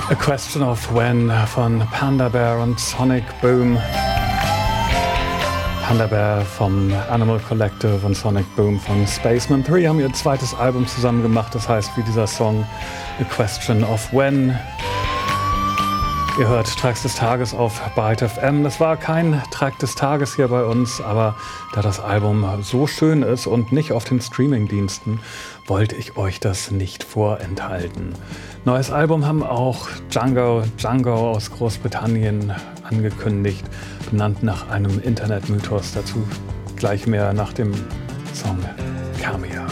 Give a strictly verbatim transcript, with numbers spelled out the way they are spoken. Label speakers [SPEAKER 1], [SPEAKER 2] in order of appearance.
[SPEAKER 1] A Question of When von Panda Bear und Sonic Boom. Panda Bear vom Animal Collective und Sonic Boom von Spaceman drei haben ihr zweites Album zusammen gemacht, das heißt wie dieser Song A Question of When. Ihr hört Tracks des Tages auf Byte F M. Das war kein Track des Tages hier bei uns, aber da das Album so schön ist und nicht auf den Streamingdiensten, wollte ich euch das nicht vorenthalten. Neues Album haben auch Django, Django aus Großbritannien angekündigt, benannt nach einem Internetmythos. Dazu gleich mehr nach dem Song Cameo.